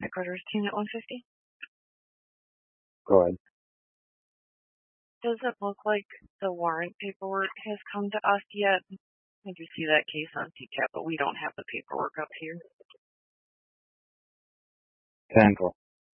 Headquarters team at 150. Go ahead. Does it look like the warrant paperwork has come to us yet? I do see that case on TCAP, but we don't have the paperwork up here. 10-4.